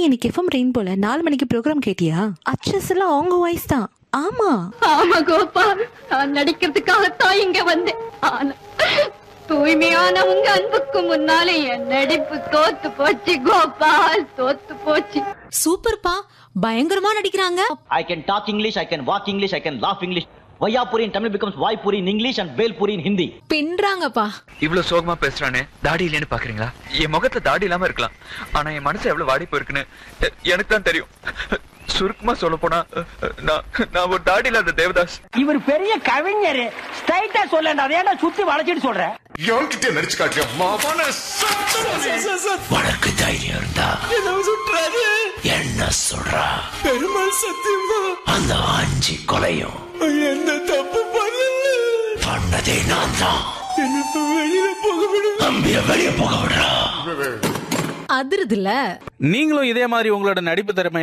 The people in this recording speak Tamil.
இன்னைக்கு எஃப்எம் ரெயின்போல 4 மணிக்கு ப்ரோக்ராம் கேட்டியா? அச்சஸ் எல்லாம் அவங்க வாய்ஸ் தான். ஆமா ஆமா கோபா, நான் நடிக்கிறதுக்காகத்தான் இங்க வந்தேன். ஆனா தூய்மையான உங்க அன்புக்கு முன்னாலே என் நடிப்பு தோத்து போச்சு கோபால், தோத்து போச்சு. சூப்பர்ப்பா, பயங்கரமா நடிக்கிறாங்க. I can talk English, I can walk English, I can laugh English. Vayapuri in Tamil becomes Vaipuri in English and Velpuri in Hindi. பின்றாங்கப்பா. இவ்வளவு சோகமா பேசுறானே, தாடி இல்லைன்னு பாக்குறீங்களா? என் முகத்துல தாடி இல்லாம இருக்கலாம், ஆனா என் மனசு எவ்வளவு வாடி போயிருக்குன்னு எனக்கு தான் தெரியும். சுருக்கமா சொல்ல போனா நான் ஒரு தாடி இல்லாத தேவதாஸ். இவர் பெரிய கவிஞர், ஸ்ட்ரைட்டா சொல்லேன்டா, அதேடா சுத்தி வளைச்சிட்டு சொல்ற. என்கிட்ட நடிச்சு காட்டியா மாமான உனக்கு தைரியம் இருந்தா என்ன சொல்றா? பெருமாள் சத்தியமா அந்த 5 கொலையும் என்ன தப்பு பண்ணதே நான் தான். வெளியில போக விடு, அம்பிய வெளிய போக விடுறா. அதிருதுல. நீங்களும் இதே மாதிரி உங்களோட நடிப்பு திறமை